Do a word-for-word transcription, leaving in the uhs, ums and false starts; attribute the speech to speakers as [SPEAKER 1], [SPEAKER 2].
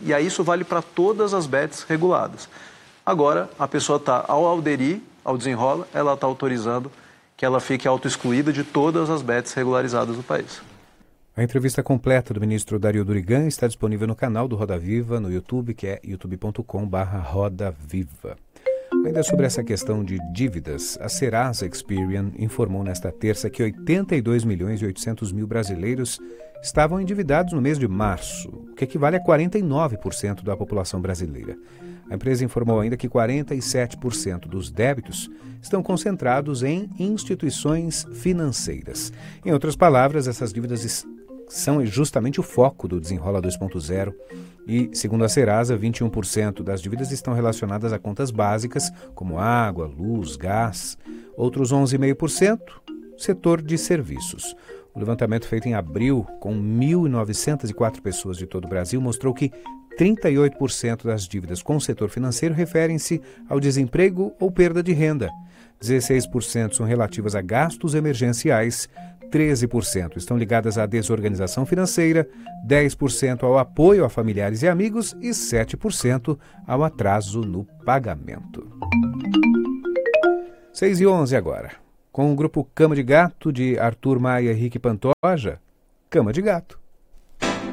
[SPEAKER 1] E aí isso vale para todas as bets reguladas. Agora, a pessoa está, ao aderir ao Desenrola, ela está autorizando que ela fique auto-excluída de todas as bets regularizadas do país.
[SPEAKER 2] A entrevista completa do ministro Dario Durigan está disponível no canal do Roda Viva, no YouTube, que é youtube ponto com barra roda viva. Ainda sobre essa questão de dívidas, a Serasa Experian informou nesta terça que oitenta e dois milhões e oitocentos mil brasileiros estavam endividados no mês de março, o que equivale a quarenta e nove por cento da população brasileira. A empresa informou ainda que quarenta e sete por cento dos débitos estão concentrados em instituições financeiras. Em outras palavras, essas dívidas são justamente o foco do Desenrola dois ponto zero e, segundo a Serasa, vinte e um por cento das dívidas estão relacionadas a contas básicas, como água, luz, gás. Outros onze vírgula cinco por cento, setor de serviços. O levantamento feito em abril, com mil novecentas e quatro pessoas de todo o Brasil, mostrou que trinta e oito por cento das dívidas com o setor financeiro referem-se ao desemprego ou perda de renda. dezesseis por cento são relativas a gastos emergenciais, treze por cento estão ligadas à desorganização financeira, dez por cento ao apoio a familiares e amigos e sete por cento ao atraso no pagamento. seis e onze agora. Com o grupo Cama de Gato, de Arthur Maia e Henrique Pantoja, Cama de Gato.